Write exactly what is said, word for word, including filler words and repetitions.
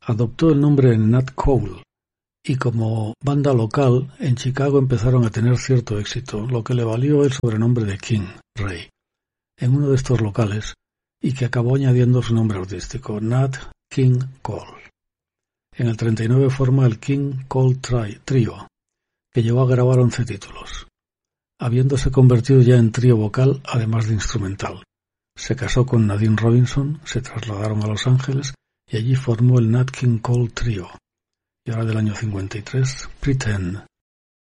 adoptó el nombre Nat Cole, y como banda local, en Chicago empezaron a tener cierto éxito, lo que le valió el sobrenombre de King, Rey, en uno de estos locales, y que acabó añadiendo su nombre artístico, Nat King Cole. En el treinta y nueve forma el King Cole Tri- Trio, que llegó a grabar once títulos, habiéndose convertido ya en trío vocal además de instrumental. Se casó con Nadine Robinson, se trasladaron a Los Ángeles y allí formó el Nat King Cole Trio. Y ahora del año cincuenta y tres, Pretend.